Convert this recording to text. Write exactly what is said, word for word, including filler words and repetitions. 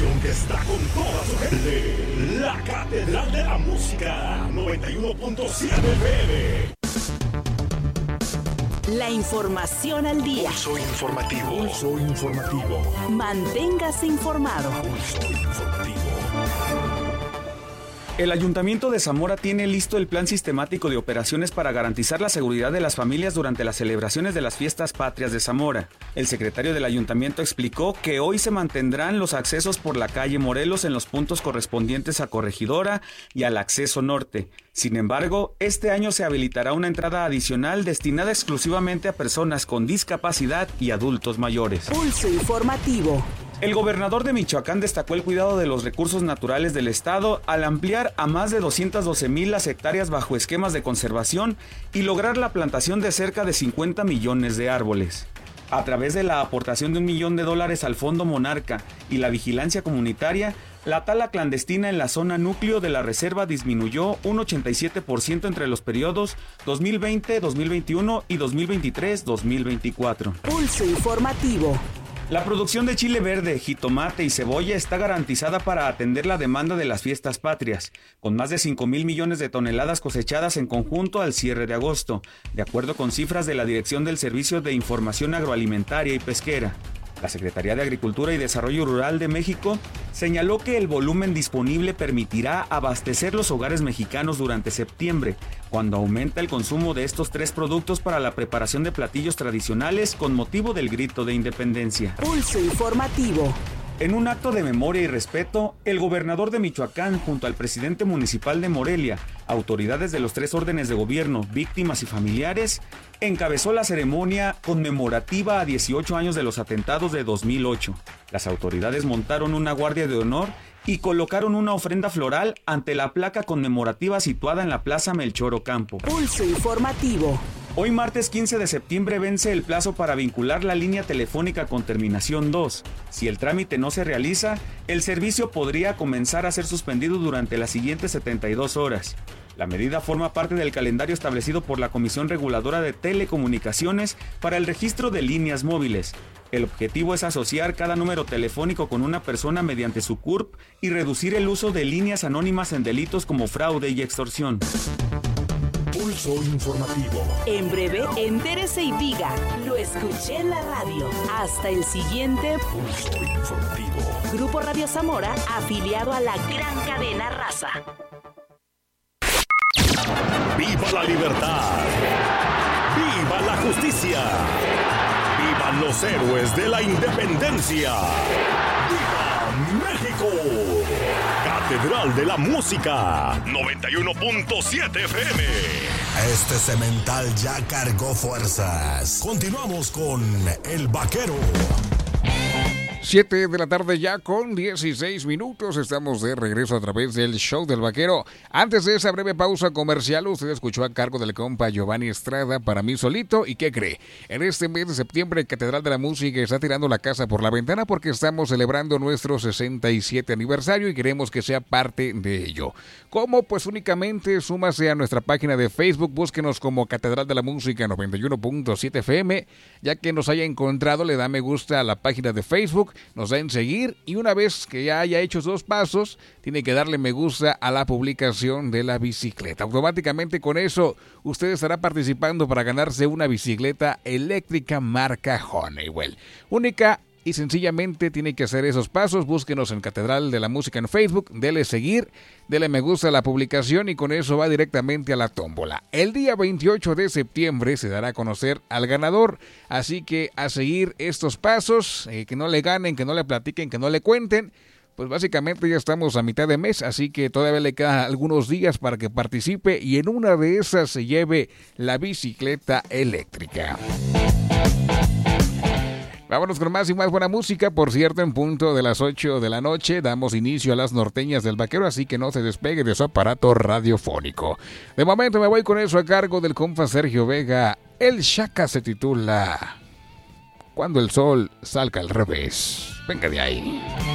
estación que está con toda su gente. La Catedral de la Música, noventa y uno punto siete F M. La información al día. Pulso informativo. Pulso informativo. Manténgase informado. Pulso informativo. El Ayuntamiento de Zamora tiene listo el plan sistemático de operaciones para garantizar la seguridad de las familias durante las celebraciones de las fiestas patrias de Zamora. El secretario del Ayuntamiento explicó que hoy se mantendrán los accesos por la calle Morelos en los puntos correspondientes a Corregidora y al acceso norte. Sin embargo, este año se habilitará una entrada adicional destinada exclusivamente a personas con discapacidad y adultos mayores. Pulso informativo. El gobernador de Michoacán destacó el cuidado de los recursos naturales del estado al ampliar a más de doscientas doce mil las hectáreas bajo esquemas de conservación y lograr la plantación de cerca de cincuenta millones de árboles. A través de la aportación de un millón de dólares al Fondo Monarca y la vigilancia comunitaria, la tala clandestina en la zona núcleo de la reserva disminuyó un ochenta y siete por ciento entre los periodos dos mil veinte, dos mil veintiuno y dos mil veintitrés, dos mil veinticuatro. Pulso informativo. La producción de chile verde, jitomate y cebolla está garantizada para atender la demanda de las fiestas patrias, con más de cinco mil millones de toneladas cosechadas en conjunto al cierre de agosto, de acuerdo con cifras de la Dirección del Servicio de Información Agroalimentaria y Pesquera. La Secretaría de Agricultura y Desarrollo Rural de México señaló que el volumen disponible permitirá abastecer los hogares mexicanos durante septiembre, cuando aumenta el consumo de estos tres productos para la preparación de platillos tradicionales con motivo del Grito de Independencia. Pulso informativo. En un acto de memoria y respeto, el gobernador de Michoacán, junto al presidente municipal de Morelia, autoridades de los tres órdenes de gobierno, víctimas y familiares, encabezó la ceremonia conmemorativa a dieciocho años de los atentados de dos mil ocho. Las autoridades montaron una guardia de honor y colocaron una ofrenda floral ante la placa conmemorativa situada en la Plaza Melchor Ocampo. Pulso informativo. Hoy martes quince de septiembre vence el plazo para vincular la línea telefónica con terminación dos. Si el trámite no se realiza, el servicio podría comenzar a ser suspendido durante las siguientes setenta y dos horas. La medida forma parte del calendario establecido por la Comisión Reguladora de Telecomunicaciones para el registro de líneas móviles. El objetivo es asociar cada número telefónico con una persona mediante su C U R P y reducir el uso de líneas anónimas en delitos como fraude y extorsión. Pulso informativo. En breve, entérese y diga, lo escuché en la radio. Hasta el siguiente Pulso informativo. Grupo Radio Zamora, afiliado a la gran cadena Raza. ¡Viva la libertad! ¡Viva la justicia! ¡Vivan los héroes de la independencia! ¡Viva México! Catedral de la Música, noventa y uno punto siete F M. Este cemental ya cargó fuerzas. Continuamos con El Vaquero. siete de la tarde ya con dieciséis minutos. Estamos de regreso a través del show del Vaquero. Antes de esa breve pausa comercial, usted escuchó a cargo del compa Giovanni Estrada, Para mí solito. ¿Y qué cree? En este mes de septiembre, Catedral de la Música está tirando la casa por la ventana porque estamos celebrando nuestro sesenta y siete aniversario y queremos que sea parte de ello. ¿Cómo? Pues únicamente súmase a nuestra página de Facebook, búsquenos como Catedral de la Música noventa y uno punto siete F M. Ya que nos haya encontrado, le da me gusta a la página de Facebook, nos da en seguir y una vez que ya haya hecho dos pasos, tiene que darle me gusta a la publicación de la bicicleta. Automáticamente con eso, usted estará participando para ganarse una bicicleta eléctrica marca Honeywell. Única y sencillamente tiene que hacer esos pasos. Búsquenos en Catedral de la Música en Facebook, dele seguir, dele me gusta a la publicación y con eso va directamente a la tómbola. El día veintiocho de septiembre se dará a conocer al ganador, así que a seguir estos pasos, eh, que no le ganen, que no le platiquen, que no le cuenten. Pues básicamente ya estamos a mitad de mes, así que todavía le quedan algunos días para que participe y en una de esas se lleve la bicicleta eléctrica. Vámonos con más y más buena música. Por cierto, en punto de las ocho de la noche damos inicio a las norteñas del Vaquero, así que no se despegue de su aparato radiofónico. De momento me voy con eso a cargo del compa Sergio Vega. El Shaka se titula Cuando el sol salga al revés. Venga de ahí.